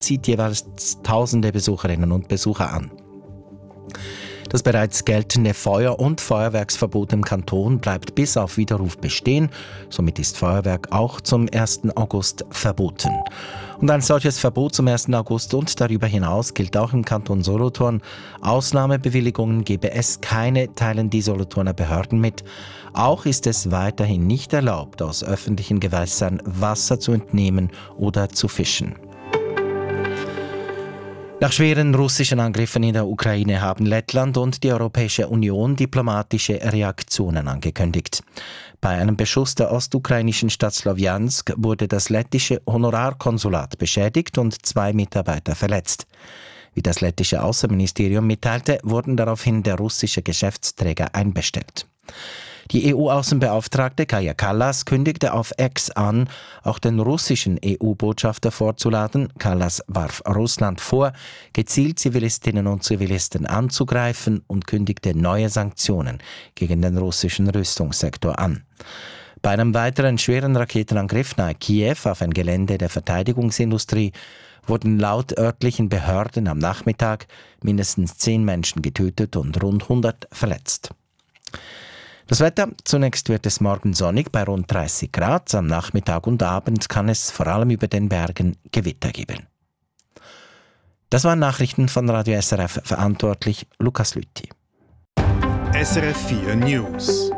zieht jeweils tausende Besucherinnen und Besucher an. Das bereits geltende Feuer- und Feuerwerksverbot im Kanton bleibt bis auf Widerruf bestehen. Somit ist Feuerwerk auch zum 1. August verboten. Und ein solches Verbot zum 1. August und darüber hinaus gilt auch im Kanton Solothurn. Ausnahmebewilligungen gebe es keine, teilen die Solothurner Behörden mit. Auch ist es weiterhin nicht erlaubt, aus öffentlichen Gewässern Wasser zu entnehmen oder zu fischen. Nach schweren russischen Angriffen in der Ukraine haben Lettland und die Europäische Union diplomatische Reaktionen angekündigt. Bei einem Beschuss der ostukrainischen Stadt Slowjansk wurde das lettische Honorarkonsulat beschädigt und 2 Mitarbeiter verletzt. Wie das lettische Außenministerium mitteilte, wurden daraufhin der russische Geschäftsträger einbestellt. Die EU-Außenbeauftragte Kaja Kallas kündigte auf X an, auch den russischen EU-Botschafter vorzuladen. Kallas warf Russland vor, gezielt Zivilistinnen und Zivilisten anzugreifen und kündigte neue Sanktionen gegen den russischen Rüstungssektor an. Bei einem weiteren schweren Raketenangriff nahe Kiew auf ein Gelände der Verteidigungsindustrie wurden laut örtlichen Behörden am Nachmittag mindestens 10 Menschen getötet und rund 100 verletzt. Das Wetter: Zunächst wird es morgen sonnig bei rund 30 Grad. Am Nachmittag und Abend kann es vor allem über den Bergen Gewitter geben. Das waren Nachrichten von Radio SRF, verantwortlich Lukas Lüthi. SRF 4 News.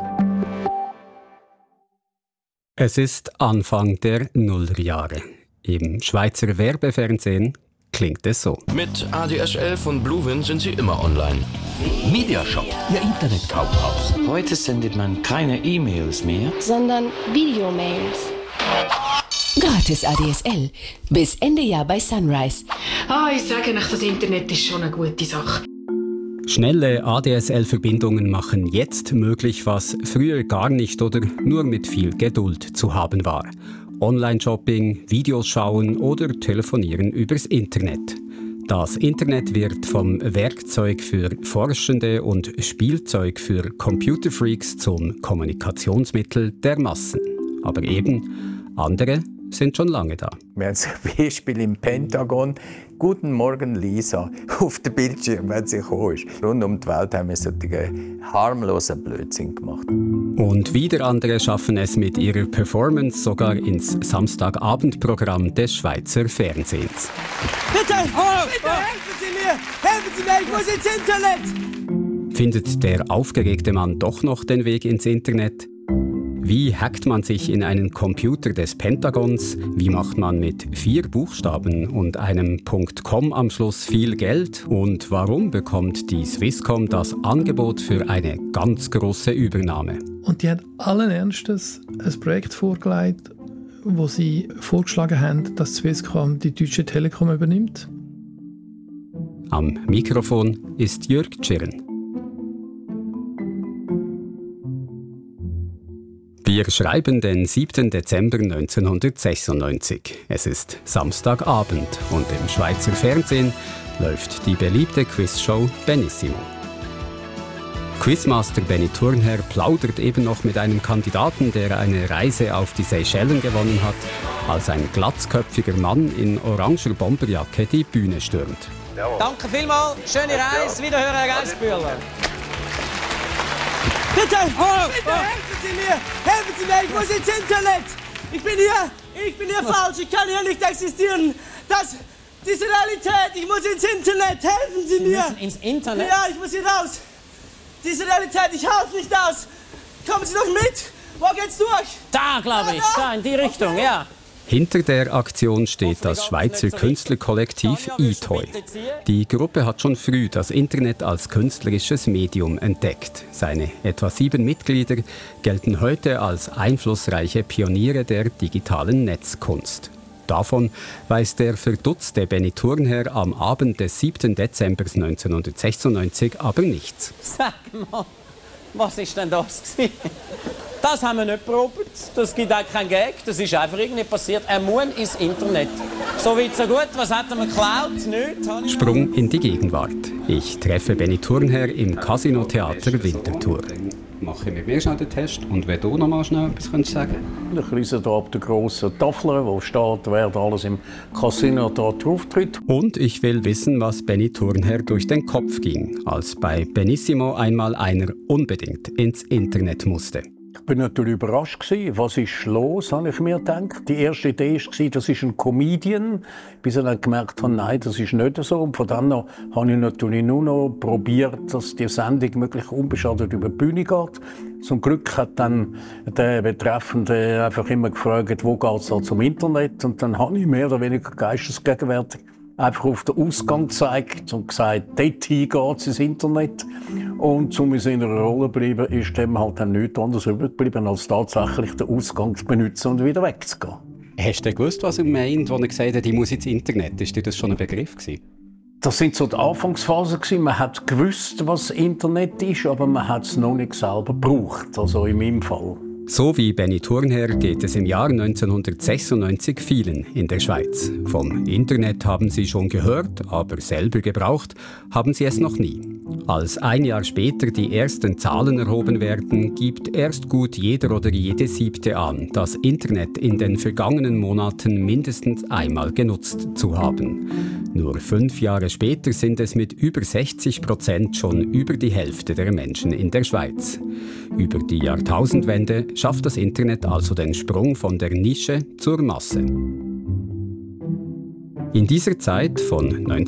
Es ist Anfang der Nullerjahre. Im Schweizer Werbefernsehen klingt es so. Mit ADSL von Bluewin sind Sie immer online. Mediashop, Ihr Internetkaufhaus. Heute sendet man keine E-Mails mehr, sondern Videomails. Gratis ADSL. Bis Ende Jahr bei Sunrise. Ich sage euch, das Internet ist schon eine gute Sache. Schnelle ADSL-Verbindungen machen jetzt möglich, was früher gar nicht oder nur mit viel Geduld zu haben war. Online-Shopping, Videos schauen oder telefonieren übers Internet. Das Internet wird vom Werkzeug für Forschende und Spielzeug für Computerfreaks zum Kommunikationsmittel der Massen. Aber eben, andere sind schon lange da. Wir haben zum Beispiel im Pentagon «Guten Morgen, Lisa» auf dem Bildschirm, wenn sie gekommen ist. Rund um die Welt haben wir solche harmlosen Blödsinn gemacht. Und wieder andere schaffen es mit ihrer Performance sogar ins Samstagabendprogramm des Schweizer Fernsehens. Bitte! Bitte helfen Sie mir! Helfen Sie mir, ich muss ins Internet! Findet der aufgeregte Mann doch noch den Weg ins Internet? Wie hackt man sich in einen Computer des Pentagons? Wie macht man mit 4 Buchstaben und einem .com am Schluss viel Geld? Und warum bekommt die Swisscom das Angebot für eine ganz grosse Übernahme? Und die hat allen Ernstes ein Projekt vorgelegt, wo sie vorgeschlagen haben, dass Swisscom die Deutsche Telekom übernimmt. Am Mikrofon ist Jörg Tschirren. Wir schreiben den 7. Dezember 1996. Es ist Samstagabend und im Schweizer Fernsehen läuft die beliebte Quizshow Benissimo. Quizmaster Benny Thurnherr plaudert eben noch mit einem Kandidaten, der eine Reise auf die Seychellen gewonnen hat, als ein glatzköpfiger Mann in oranger Bomberjacke die Bühne stürmt. Jawohl. Danke vielmals, schöne Reise, wiederhören, Herr Geissbühler. Bitte! Bitte helfen Sie mir! Helfen Sie mir! Ich muss ins Internet! Ich bin hier falsch! Ich kann hier nicht existieren! Diese Realität! Ich muss ins Internet! Helfen Sie mir! Sie müssen ins Internet? Ja, ich muss hier raus! Diese Realität, ich halte nicht aus! Kommen Sie doch mit! Wo geht's durch? Da, glaube ich! Da, in die Richtung, ja! Hinter der Aktion steht das Schweizer Künstlerkollektiv eToy. Die Gruppe hat schon früh das Internet als künstlerisches Medium entdeckt. Seine etwa 7 Mitglieder gelten heute als einflussreiche Pioniere der digitalen Netzkunst. Davon weiß der verdutzte Benny Thurnherr am Abend des 7. Dezember 1996 aber nichts. Sag mal, was ist denn das gewesen? Das haben wir nicht probiert. Das gibt auch keinen Gag. Das ist einfach irgendwie passiert. Er muss ins Internet. So weit, so gut. Was hat er mir geklaut? Nichts. Sprung in die Gegenwart. Ich treffe Benny Thurnherr im Casino-Theater Winterthur. mache ich mit mir schnell den Test. Und wenn du noch mal schnell etwas sagen könntest. Ich lese hier ab der grossen Tafel, wo steht, wer alles im Casino dort auftritt. Und ich will wissen, was Benny Thurnherr durch den Kopf ging, als bei Benissimo einmal einer unbedingt ins Internet musste. Ich war natürlich überrascht. Was ist los, habe ich mir gedacht. Die erste Idee war, das ist ein Comedian. Bis ich dann gemerkt habe, nein, das ist nicht so. Und von dann an habe ich natürlich nur noch probiert, dass die Sendung möglichst unbeschadet über die Bühne geht. Zum Glück hat dann der Betreffende einfach immer gefragt, wo geht es zum Internet. Und dann habe ich mehr oder weniger geistesgegenwärtig einfach auf den Ausgang gezeigt und gesagt, dort geht es ins Internet. Und um in seiner Rolle zu bleiben, ist dem halt dann nichts anderes übrig geblieben, als tatsächlich den Ausgang zu benutzen und wieder wegzugehen. Hast du gewusst, was er meint, als er gesagt hat, ich muss ins Internet? Ist dir das schon ein Begriff gewesen? Das sind so die Anfangsphasen. Man hat gewusst, was Internet ist, aber man hat es noch nicht selber gebraucht, also in meinem Fall. So wie Benny Thurnherr geht es im Jahr 1996 vielen in der Schweiz. Vom Internet haben sie schon gehört, aber selber gebraucht haben sie es noch nie. Als ein Jahr später die ersten Zahlen erhoben werden, gibt erst gut jeder oder jede Siebte an, das Internet in den vergangenen Monaten mindestens einmal genutzt zu haben. Nur 5 Jahre später sind es mit über 60% schon über die Hälfte der Menschen in der Schweiz. Über die Jahrtausendwende schafft das Internet also den Sprung von der Nische zur Masse. In dieser Zeit, von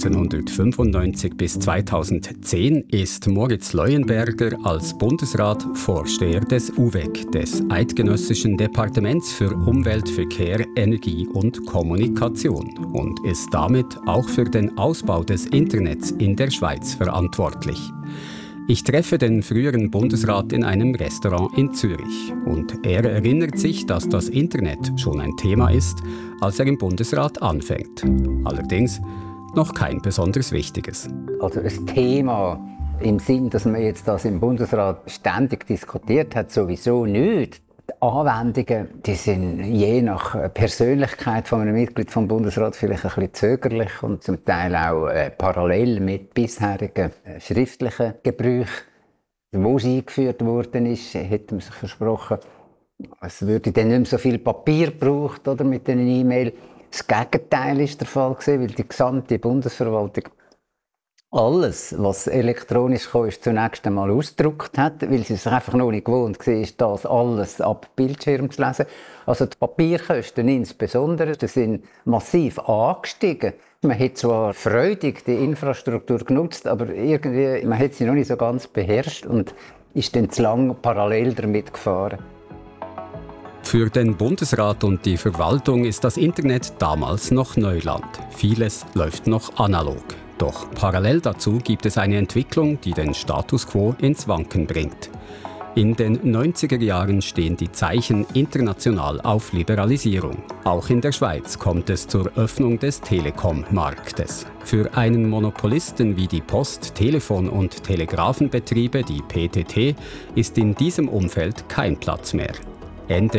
1995 bis 2010, ist Moritz Leuenberger als Bundesrat Vorsteher des UVEC, des Eidgenössischen Departements für Umwelt, Verkehr, Energie und Kommunikation, und ist damit auch für den Ausbau des Internets in der Schweiz verantwortlich. Ich treffe den früheren Bundesrat in einem Restaurant in Zürich und er erinnert sich, dass das Internet schon ein Thema ist, als er im Bundesrat anfängt. Allerdings noch kein besonders wichtiges. Also ein Thema im Sinn, dass man jetzt das im Bundesrat ständig diskutiert hat, sowieso nicht. Die Anwendungen, die sind je nach Persönlichkeit von einem Mitglied vom Bundesrat vielleicht ein bisschen zögerlich und zum Teil auch parallel mit bisherigen schriftlichen Gebrauchen. Wo sie eingeführt worden ist, hätte man sich versprochen, es würde dann nicht mehr so viel Papier gebraucht oder mit den E-Mail. Das Gegenteil ist der Fall gewesen, weil die gesamte Bundesverwaltung alles, was elektronisch kam, ist zunächst einmal ausgedruckt hat, weil sie es einfach noch nicht gewohnt war, das alles ab Bildschirm zu lesen. Also die Papierkosten insbesondere, die sind massiv angestiegen. Man hat zwar freudig die Infrastruktur genutzt, aber irgendwie, man hat sie noch nicht so ganz beherrscht und ist dann zu lange parallel damit gefahren. Für den Bundesrat und die Verwaltung ist das Internet damals noch Neuland. Vieles läuft noch analog. Doch parallel dazu gibt es eine Entwicklung, die den Status quo ins Wanken bringt. In den 90er Jahren stehen die Zeichen international auf Liberalisierung. Auch in der Schweiz kommt es zur Öffnung des Telekom-Marktes. Für einen Monopolisten wie die Post-, Telefon- und Telegrafenbetriebe, die PTT, ist in diesem Umfeld kein Platz mehr. Ende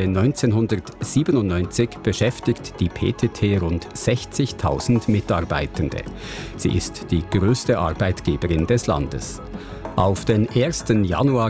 1997 beschäftigt die PTT rund 60.000 Mitarbeitende. Sie ist die größte Arbeitgeberin des Landes. Auf den 1. Januar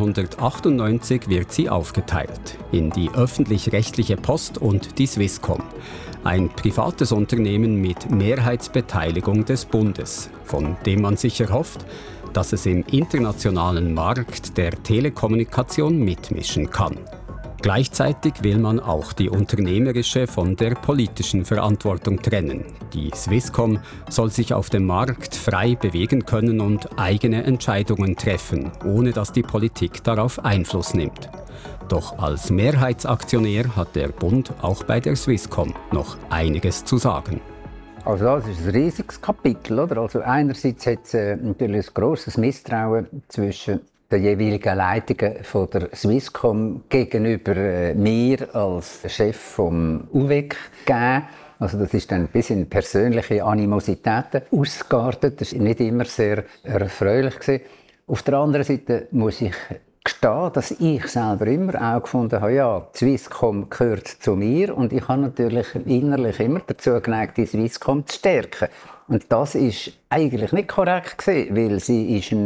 1998 wird sie aufgeteilt in die öffentlich-rechtliche Post und die Swisscom. Ein privates Unternehmen mit Mehrheitsbeteiligung des Bundes, von dem man sich erhofft, dass es im internationalen Markt der Telekommunikation mitmischen kann. Gleichzeitig will man auch die unternehmerische von der politischen Verantwortung trennen. Die Swisscom soll sich auf dem Markt frei bewegen können und eigene Entscheidungen treffen, ohne dass die Politik darauf Einfluss nimmt. Doch als Mehrheitsaktionär hat der Bund auch bei der Swisscom noch einiges zu sagen. Also das ist ein riesiges Kapitel, oder? Also einerseits hat es natürlich ein grosses Misstrauen zwischen der jeweiligen Leitungen von der Swisscom gegenüber mir als Chef vom UVEC gegeben. Also das ist dann bis in persönliche Animositäten ausgeartet. Das war nicht immer sehr erfreulich gewesen. Auf der anderen Seite muss ich gestehen, dass ich selber immer auch gefunden habe, ja, die Swisscom gehört zu mir und ich habe natürlich innerlich immer dazu geneigt, die Swisscom zu stärken. Und das ist eigentlich nicht korrekt gewesen, weil sie ist ein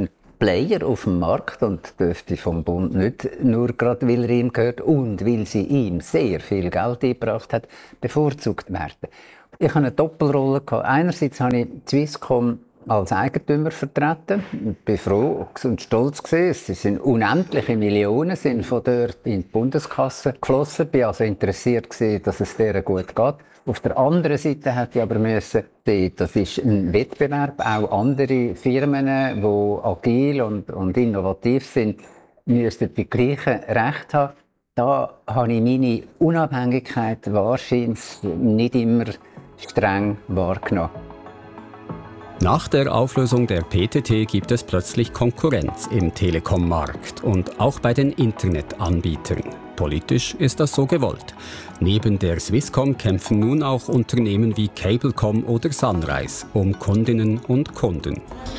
Player auf dem Markt und dürfte vom Bund nicht nur gerade, weil er ihm gehört und weil sie ihm sehr viel Geld eingebracht hat, bevorzugt werden. Ich hatte eine Doppelrolle. Einerseits habe ich Swisscom als Eigentümer vertreten. Ich war froh und stolz. Es sind unendliche Millionen sind von dort in die Bundeskasse geflossen. Ich war also interessiert, dass es denen gut geht. Auf der anderen Seite hätte ich aber müssen sehen, das ist ein Wettbewerb. Auch andere Firmen, die agil und innovativ sind, müssten die gleichen Rechte haben. Da habe ich meine Unabhängigkeit wahrscheinlich nicht immer streng wahrgenommen. Nach der Auflösung der PTT gibt es plötzlich Konkurrenz im Telekom-Markt und auch bei den Internetanbietern. Politisch ist das so gewollt. Neben der Swisscom kämpfen nun auch Unternehmen wie Cablecom oder Sunrise um Kundinnen und Kunden.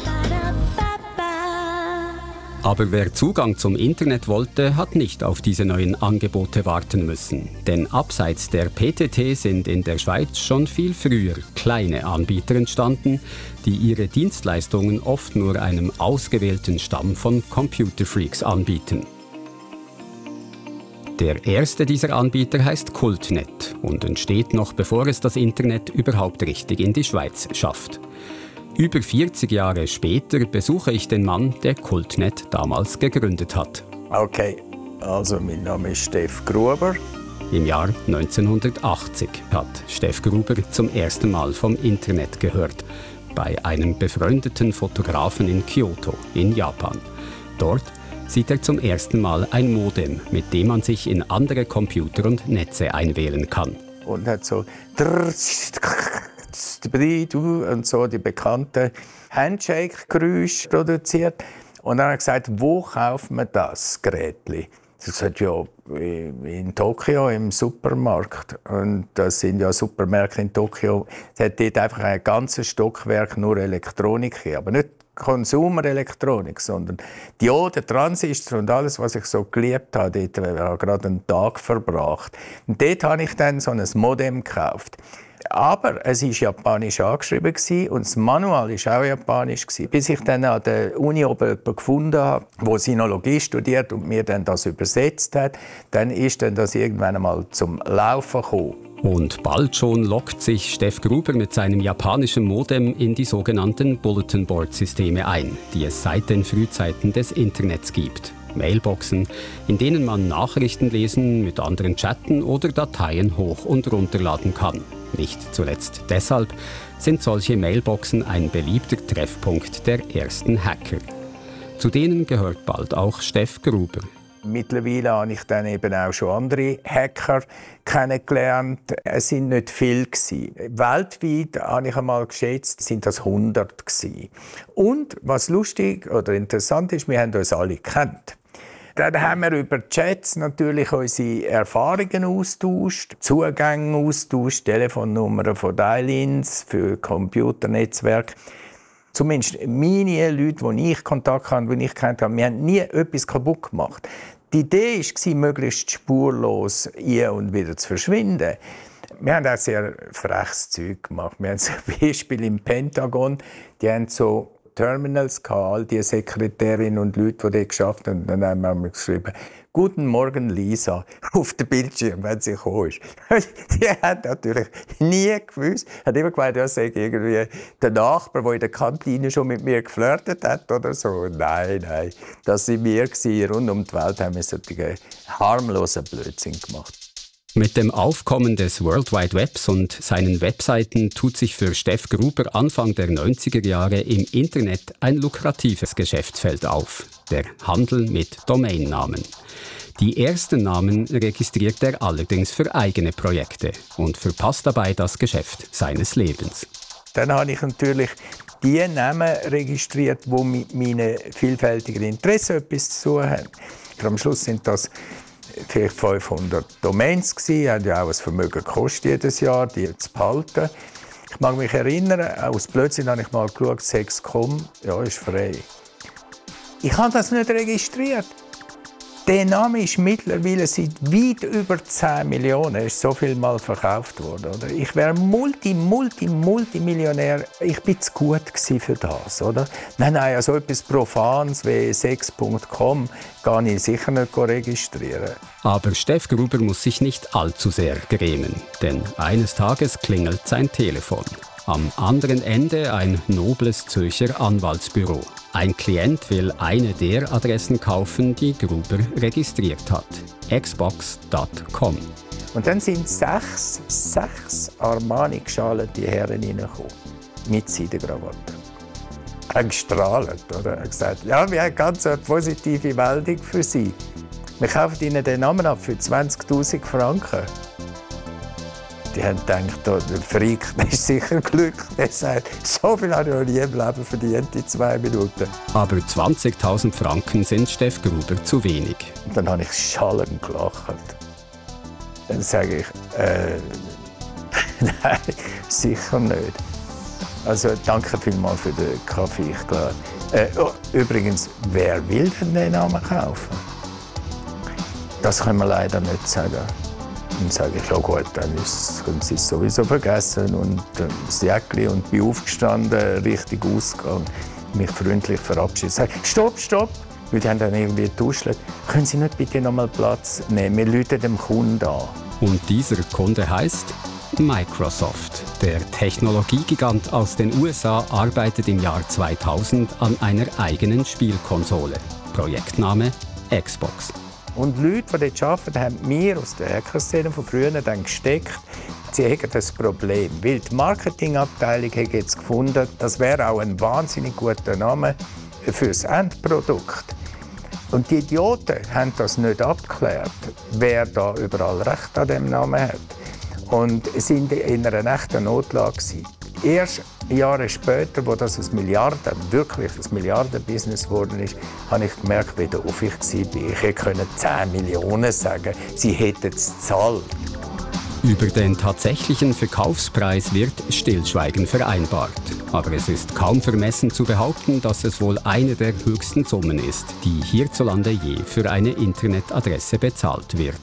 Aber wer Zugang zum Internet wollte, hat nicht auf diese neuen Angebote warten müssen. Denn abseits der PTT sind in der Schweiz schon viel früher kleine Anbieter entstanden, die ihre Dienstleistungen oft nur einem ausgewählten Stamm von Computerfreaks anbieten. Der erste dieser Anbieter heißt Kultnet und entsteht noch bevor es das Internet überhaupt richtig in die Schweiz schafft. Über 40 Jahre später besuche ich den Mann, der Kultnet damals gegründet hat. Okay, also mein Name ist Steff Gruber. Im Jahr 1980 hat Steff Gruber zum ersten Mal vom Internet gehört. Bei einem befreundeten Fotografen in Kyoto, in Japan. Dort sieht er zum ersten Mal ein Modem, mit dem man sich in andere Computer und Netze einwählen kann. Und hat so und so die bekannten Handshake-Geräusche produziert. Und dann hat er gesagt, wo kauft man das Gerät? Ich habe gesagt, ja, in Tokio im Supermarkt. Und das sind ja Supermärkte in Tokio. Es hat dort einfach ein ganzes Stockwerk nur Elektronik, aber nicht Konsumerelektronik, sondern Dioden, Transistor und alles, was ich so geliebt habe. Dort habe ich gerade einen Tag verbracht. Und dort habe ich dann so ein Modem gekauft. Aber es war japanisch angeschrieben und das Manual war auch japanisch. Bis ich dann an der Uni oben jemanden gefunden habe, der Sinologie studiert und mir dann das übersetzt hat, dann ist dann das irgendwann einmal zum Laufen gekommen. Und bald schon lockt sich Steff Gruber mit seinem japanischen Modem in die sogenannten Bulletin-Board-Systeme ein, die es seit den Frühzeiten des Internets gibt. Mailboxen, in denen man Nachrichten lesen, mit anderen chatten oder Dateien hoch- und runterladen kann. Nicht zuletzt deshalb sind solche Mailboxen ein beliebter Treffpunkt der ersten Hacker. Zu denen gehört bald auch Steff Gruber. Mittlerweile habe ich dann eben auch schon andere Hacker kennengelernt. Es sind nicht viele gewesen. Weltweit habe ich einmal geschätzt, sind das 100 gewesen. Und was lustig oder interessant ist, wir haben uns alle gekannt. Dann haben wir über Chats natürlich unsere Erfahrungen austauscht, Zugänge austauscht, Telefonnummern von Dial-ins für Computernetzwerke. Zumindest meine Leute, die ich Kontakt hatte, die ich kennt habe, wir haben nie etwas kaputt gemacht. Die Idee war, möglichst spurlos ein- und wieder zu verschwinden. Wir haben auch sehr freches Zeug gemacht. Wir haben zum Beispiel im Pentagon, die haben so Terminals gehabt, all die Sekretärinnen und Leute, die dort geschafft haben. Und dann haben wir geschrieben, «Guten Morgen, Lisa», auf dem Bildschirm, wenn sie gekommen ist. Die hat natürlich nie gewusst, hat immer gemeint, das sei irgendwie der Nachbar, der in der Kantine schon mit mir geflirtet hat oder so. Nein, das waren wir gewesen. Rund um die Welt haben wir solche harmlosen Blödsinn gemacht. Mit dem Aufkommen des World Wide Webs und seinen Webseiten tut sich für Steff Gruber Anfang der 90er Jahre im Internet ein lukratives Geschäftsfeld auf, der Handel mit Domainnamen. Die ersten Namen registriert er allerdings für eigene Projekte und verpasst dabei das Geschäft seines Lebens. Dann habe ich natürlich die Namen registriert, die mit meinen vielfältigen Interessen etwas zu tun haben. Am Schluss sind das vielleicht 500 Domains gewesen, haben ja auch ein Vermögen gekostet jedes Jahr, die zu behalten. Ich mag mich erinnern, aus Blödsinn habe ich mal geschaut, Sexcom, ja, ist frei. Ich habe das nicht registriert. Der Name ist mittlerweile seit weit über 10 Millionen, ist so viel Mal verkauft worden. Oder? Ich wäre Multimillionär. Ich bin zu gut für das. Oder? Nein, also etwas Profanes wie sex.com kann ich sicher nicht registrieren. Aber Steff Gruber muss sich nicht allzu sehr grämen. Denn eines Tages klingelt sein Telefon. Am anderen Ende ein nobles Zürcher Anwaltsbüro. Ein Klient will eine der Adressen kaufen, die Gruber registriert hat. Xbox.com. Und dann sind sechs Armani-geschalte Herren reingekommen. Mit Seidenkrawatte. Er hat gestrahlt, oder? Er hat gesagt, ja, wir haben ganz eine positive Meldung für Sie. Wir kaufen Ihnen den Namen ab für 20'000 Franken. Die haben gedacht, der Freak, der ist sicher glücklich. Der sagt, so viel habe ich noch nie im Leben verdient in 2 Minuten. Aber 20'000 Franken sind Steff Gruber zu wenig. Und dann habe ich schallend gelacht. Dann sage ich, nein, sicher nicht. Also danke vielmals für den Kaffee. Ich glaube. Übrigens, wer will denn den Namen kaufen? Das können wir leider nicht sagen. Dann sage ich, ja gut, dann können Sie es sowieso vergessen. Und das Jäckli und bin aufgestanden, richtig ausgegangen, mich freundlich verabschiedet. Sage, stopp! Weil die haben dann irgendwie getuschelt. Können Sie nicht bitte noch mal Platz nehmen? Wir rufen dem Kunden an. Und dieser Kunde heißt Microsoft. Der Technologiegigant aus den USA arbeitet im Jahr 2000 an einer eigenen Spielkonsole. Projektname Xbox. Und Leute, die dort arbeiten, haben mir aus der Hackerszene von früher dann gesteckt, sie hätten das Problem. Weil die Marketingabteilung hat jetzt gefunden, das wäre auch ein wahnsinnig guter Name für das Endprodukt. Und die Idioten haben das nicht abgeklärt, wer da überall Recht an dem Namen hat. Und sind in einer echten Notlage gewesen. Erst Jahre später, wo das wirklich ein Milliardenbusiness geworden ist, habe ich gemerkt, wie doof ich war. Ich hätte 10 Millionen sagen, sie hätten es gezahlt. Über den tatsächlichen Verkaufspreis wird Stillschweigen vereinbart. Aber es ist kaum vermessen zu behaupten, dass es wohl eine der höchsten Summen ist, die hierzulande je für eine Internetadresse bezahlt wird.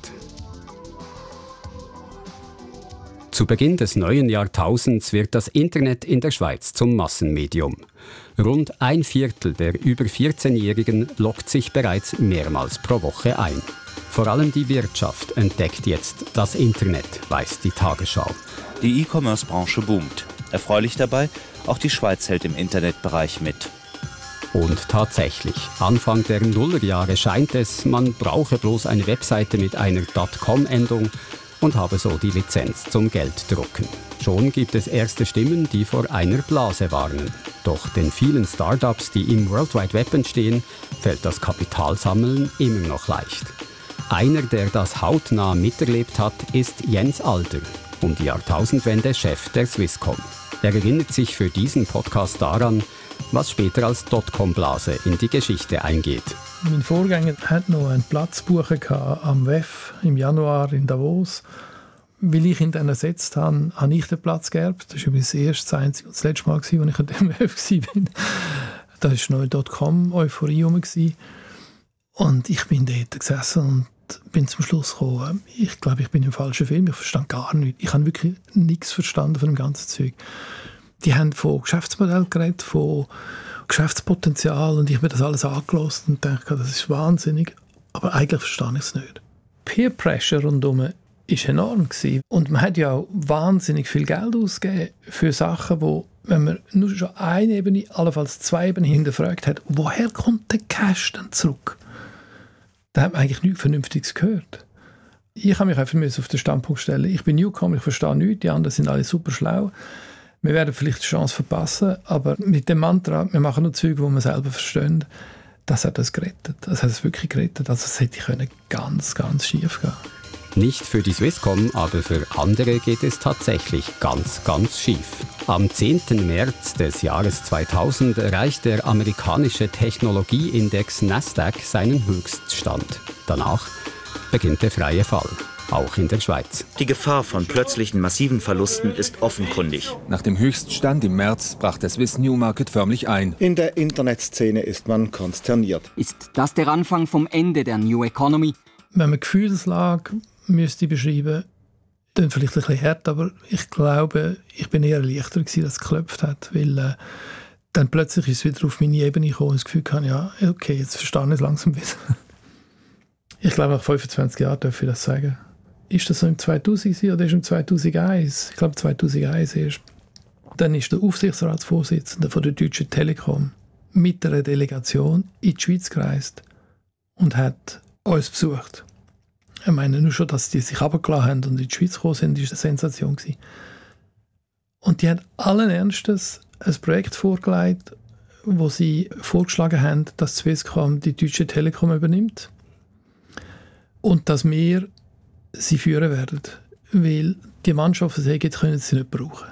Zu Beginn des neuen Jahrtausends wird das Internet in der Schweiz zum Massenmedium. Rund 1/4 der über 14-Jährigen loggt sich bereits mehrmals pro Woche ein. Vor allem die Wirtschaft entdeckt jetzt das Internet, weiß die Tagesschau. Die E-Commerce-Branche boomt. Erfreulich dabei, auch die Schweiz hält im Internetbereich mit. Und tatsächlich, Anfang der Nullerjahre scheint es, man brauche bloß eine Webseite mit einer .com-Endung und habe so die Lizenz zum Gelddrucken. Schon gibt es erste Stimmen, die vor einer Blase warnen. Doch den vielen Startups, die im World Wide Web entstehen, fällt das Kapitalsammeln immer noch leicht. Einer, der das hautnah miterlebt hat, ist Jens Alder, um die Jahrtausendwende Chef der Swisscom. Er erinnert sich für diesen Podcast daran, was später als Dotcom-Blase in die Geschichte eingeht. Mein Vorgänger hat noch einen Platz buchen am WEF im Januar in Davos. Weil ich ihn dann ersetzt habe, habe ich den Platz geerbt. Das war übrigens das erste, das einzige und das letzte Mal, als ich an dem WEF war. Da war noch eine Dotcom-Euphorie herum. Und ich bin dort gesessen und bin zum Schluss gekommen, ich glaube, ich bin im falschen Film. Ich verstand gar nichts. Ich habe wirklich nichts verstanden von dem ganzen Zeug. Die haben von Geschäftsmodell geredet, von Geschäftspotenzial, und ich habe mir das alles angehört und dachte, das ist wahnsinnig, aber eigentlich verstehe ich es nicht. Peer Pressure rundherum war enorm gewesen. Und man hat ja auch wahnsinnig viel Geld ausgegeben für Sachen, wo, wenn man nur schon eine Ebene, allenfalls 2 Ebenen hinterfragt hat, woher kommt der Cash dann zurück? Da hat man eigentlich nichts Vernünftiges gehört. Ich habe mich einfach auf den Standpunkt stellen, ich bin Newcomer, ich verstehe nichts, die anderen sind alle super schlau. Wir werden vielleicht die Chance verpassen, aber mit dem Mantra, wir machen nur Zeug, die wir selber verstehen, das hat es gerettet. Das hat es wirklich gerettet. Also es hätte ganz, ganz schief gehen. Nicht für die Swisscom, aber für andere geht es tatsächlich ganz, ganz schief. Am 10. März des Jahres 2000 erreicht der amerikanische Technologieindex Nasdaq seinen Höchststand. Danach beginnt der freie Fall. auch in der Schweiz. Die Gefahr von plötzlichen massiven Verlusten ist offenkundig. Nach dem Höchststand im März brach der Swiss Newmarket förmlich ein. In der Internetszene ist man konsterniert. Ist das der Anfang vom Ende der New Economy? Wenn man Gefühlslage müsste beschreiben, dann vielleicht ein bisschen hart, aber ich glaube, ich bin eher erleichtert gewesen, dass es geklopft hat, weil dann plötzlich ist es wieder auf meine Ebene gekommen und das Gefühl hatte, ja, okay, jetzt verstehe ich es langsam wieder. Ich glaube, nach 25 Jahren darf ich das sagen. Ist das so im 2000 oder ist im 2001? Ich glaube 2001 erst. Dann ist der Aufsichtsratsvorsitzende von der Deutschen Telekom mit einer Delegation in die Schweiz gereist und hat uns besucht. Ich meine, nur schon, dass die sich runtergelassen haben und in die Schweiz gekommen sind, war eine Sensation gewesen. Und die haben allen Ernstes ein Projekt vorgelegt, wo sie vorgeschlagen haben, dass Swisscom die Deutsche Telekom übernimmt und dass wir sie führen werden, weil die Mannschaft, die es können sie nicht brauchen.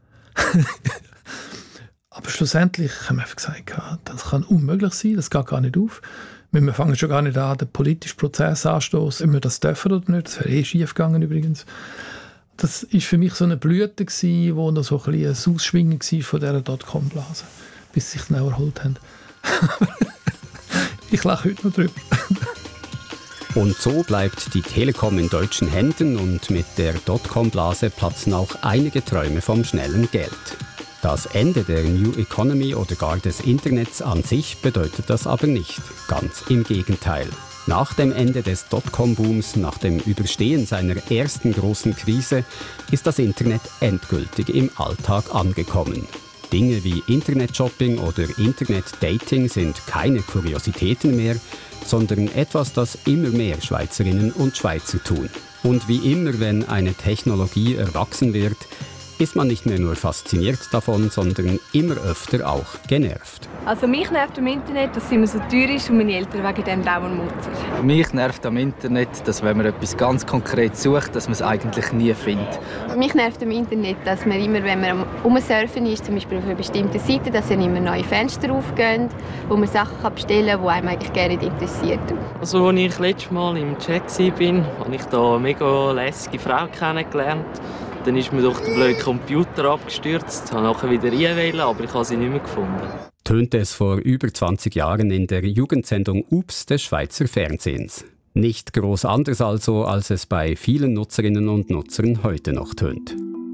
Aber schlussendlich haben wir einfach gesagt, das kann unmöglich sein, das geht gar nicht auf. Wir fangen schon gar nicht an, den politischen Prozess anstoßen, ob wir das dürfen oder nicht. Das wäre schief gegangen übrigens. Das war für mich so eine Blüte, wo noch so ein Ausschwingen war von dieser Dotcom-Blase, bis sie sich dann auch erholt haben. Ich lache heute noch drüber. Und so bleibt die Telekom in deutschen Händen und mit der Dotcom-Blase platzen auch einige Träume vom schnellen Geld. Das Ende der New Economy oder gar des Internets an sich bedeutet das aber nicht. Ganz im Gegenteil. Nach dem Ende des Dotcom-Booms, nach dem Überstehen seiner ersten großen Krise, ist das Internet endgültig im Alltag angekommen. Dinge wie Internet-Shopping oder Internet-Dating sind keine Kuriositäten mehr, sondern etwas, das immer mehr Schweizerinnen und Schweizer tun. Und wie immer, wenn eine Technologie erwachsen wird, ist man nicht mehr nur fasziniert davon, sondern immer öfter auch genervt. Also mich nervt am Internet, dass es immer so teuer ist und meine Eltern wegen dem dauernd nutzen. Mich nervt am Internet, dass wenn man etwas ganz Konkretes sucht, dass man es eigentlich nie findet. Mich nervt am Internet, dass man immer, wenn man am Umsurfen ist, zum Beispiel auf einer bestimmten Seite, dass dann immer neue Fenster aufgehen, wo man Sachen bestellen kann, die einem eigentlich gerne nicht interessiert. Also als ich letztes Mal im Chat war, habe ich da eine mega lässige Frau kennengelernt. Dann ist mir durch den blöden Computer abgestürzt. Ich wollte nachher wieder reinwählen, aber ich habe sie nicht mehr gefunden. Tönte es vor über 20 Jahren in der Jugendsendung Ups des Schweizer Fernsehens. Nicht groß anders also, als es bei vielen Nutzerinnen und Nutzern heute noch tönt.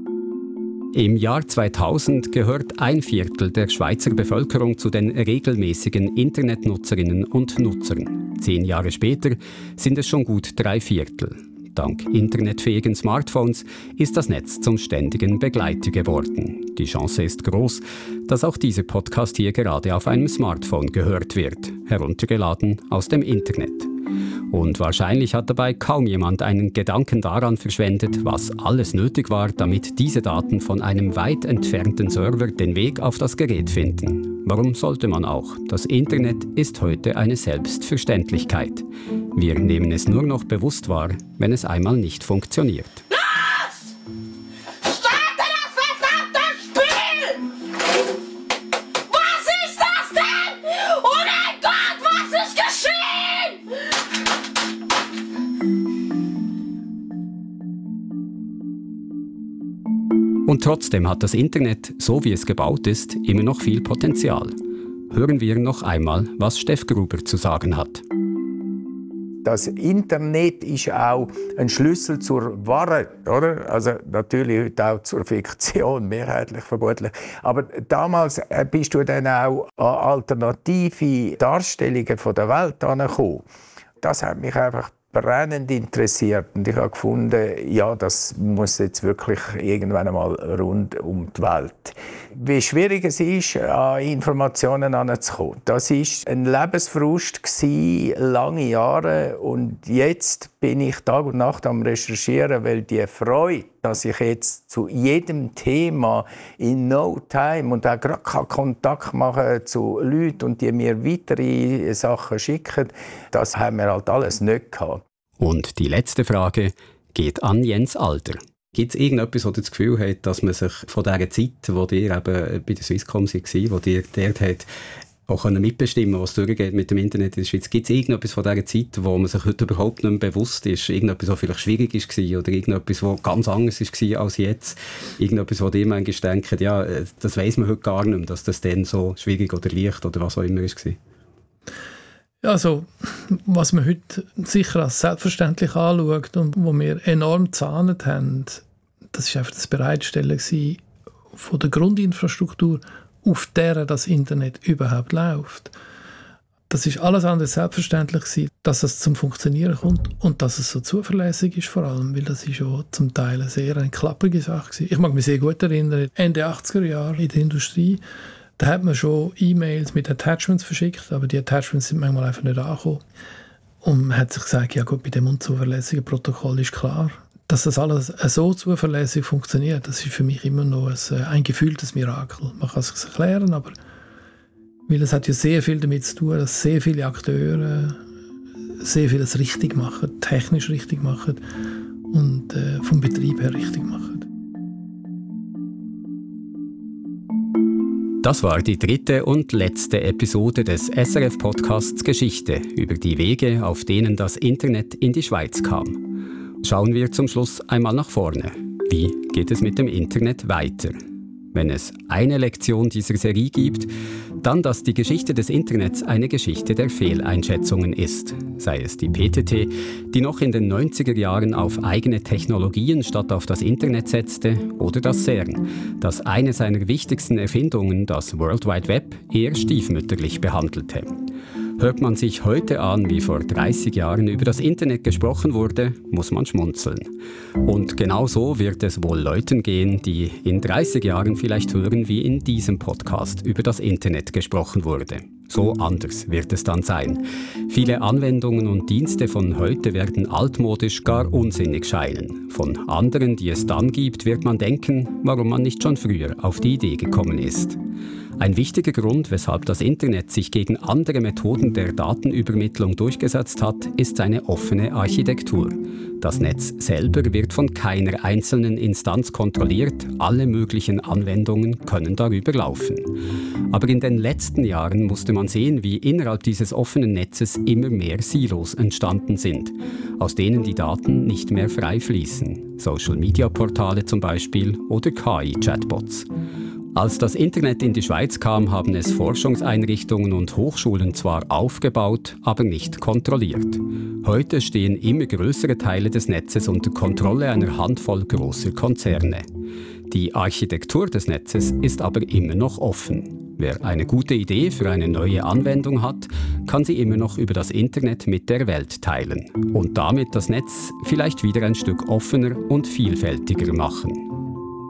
Im Jahr 2000 gehört 1/4 der Schweizer Bevölkerung zu den regelmäßigen Internetnutzerinnen und Nutzern. 10 Jahre später sind es schon gut 3/4. Dank internetfähigen Smartphones ist das Netz zum ständigen Begleiter geworden. Die Chance ist groß, dass auch dieser Podcast hier gerade auf einem Smartphone gehört wird, heruntergeladen aus dem Internet. Und wahrscheinlich hat dabei kaum jemand einen Gedanken daran verschwendet, was alles nötig war, damit diese Daten von einem weit entfernten Server den Weg auf das Gerät finden. Warum sollte man auch? Das Internet ist heute eine Selbstverständlichkeit. Wir nehmen es nur noch bewusst wahr, wenn es einmal nicht funktioniert. Und trotzdem hat das Internet, so wie es gebaut ist, immer noch viel Potenzial. Hören wir noch einmal, was Steff Gruber zu sagen hat. Das Internet ist auch ein Schlüssel zur Wahrheit, oder? Also natürlich heute auch zur Fiktion, mehrheitlich vermutlich. Aber damals bist du dann auch an alternative Darstellungen von der Welt angekommen. Das hat mich einfach brennend interessiert und ich habe gefunden, ja, das muss jetzt wirklich irgendwann einmal rund um die Welt. Wie schwierig es ist, an Informationen heranzukommen. Das war ein Lebensfrust lange Jahre und jetzt bin ich Tag und Nacht am Recherchieren, weil die Freude, dass ich jetzt zu jedem Thema in no time und auch gerade Kontakt machen zu Leuten und die mir weitere Sachen schicken, das haben wir halt alles nicht gehabt. Und die letzte Frage geht an Jens Alter. Gibt es irgendetwas, wo ihr das Gefühl habt, dass man sich von dieser Zeit, wo ihr eben bei der Swisscom war, wo ihr dort habt, auch mitbestimmen, was durchgeht mit dem Internet in der Schweiz. Gibt es irgendetwas von dieser Zeit, wo man sich heute überhaupt nicht mehr bewusst ist? Irgendetwas, was vielleicht schwierig war oder irgendetwas, was ganz anders war als jetzt? Irgendetwas, wo die manchmal denken, ja, das weiss man heute gar nicht mehr, dass das dann so schwierig oder leicht oder was auch immer war? Ja, also, was man heute sicher als selbstverständlich anschaut und wo wir enorm gezahnt haben, das war einfach das Bereitstellen von der Grundinfrastruktur, auf der das Internet überhaupt läuft. Das ist alles andere selbstverständlich gewesen, dass es zum Funktionieren kommt und dass es so zuverlässig ist vor allem, weil das ist ja zum Teil eine sehr klapprige Sache gewesen. Ich mag mich sehr gut erinnern, Ende 80er Jahre in der Industrie, da hat man schon E-Mails mit Attachments verschickt, aber die Attachments sind manchmal einfach nicht angekommen. Und man hat sich gesagt, ja gut, bei dem unzuverlässigen Protokoll ist klar, dass das alles so zuverlässig funktioniert. Das ist für mich immer noch ein gefühltes Mirakel. Man kann es sich erklären, aber weil es hat ja sehr viel damit zu tun, dass sehr viele Akteure sehr vieles richtig machen, technisch richtig machen und vom Betrieb her richtig machen. Das war die 3. und letzte Episode des SRF-Podcasts Geschichte über die Wege, auf denen das Internet in die Schweiz kam. Schauen wir zum Schluss einmal nach vorne. Wie geht es mit dem Internet weiter? Wenn es eine Lektion dieser Serie gibt, dann, dass die Geschichte des Internets eine Geschichte der Fehleinschätzungen ist. Sei es die PTT, die noch in den 90er Jahren auf eigene Technologien statt auf das Internet setzte, oder das CERN, das eine seiner wichtigsten Erfindungen, das World Wide Web, eher stiefmütterlich behandelte. Hört man sich heute an, wie vor 30 Jahren über das Internet gesprochen wurde, muss man schmunzeln. Und genau so wird es wohl Leuten gehen, die in 30 Jahren vielleicht hören, wie in diesem Podcast über das Internet gesprochen wurde. So anders wird es dann sein. Viele Anwendungen und Dienste von heute werden altmodisch gar unsinnig scheinen. Von anderen, die es dann gibt, wird man denken, warum man nicht schon früher auf die Idee gekommen ist. Ein wichtiger Grund, weshalb das Internet sich gegen andere Methoden der Datenübermittlung durchgesetzt hat, ist seine offene Architektur. Das Netz selber wird von keiner einzelnen Instanz kontrolliert, alle möglichen Anwendungen können darüber laufen. Aber in den letzten Jahren musste man sehen, wie innerhalb dieses offenen Netzes immer mehr Silos entstanden sind, aus denen die Daten nicht mehr frei fließen. Social-Media-Portale zum Beispiel oder KI-Chatbots. Als das Internet in die Schweiz kam, haben es Forschungseinrichtungen und Hochschulen zwar aufgebaut, aber nicht kontrolliert. Heute stehen immer größere Teile des Netzes unter Kontrolle einer Handvoll großer Konzerne. Die Architektur des Netzes ist aber immer noch offen. Wer eine gute Idee für eine neue Anwendung hat, kann sie immer noch über das Internet mit der Welt teilen und damit das Netz vielleicht wieder ein Stück offener und vielfältiger machen.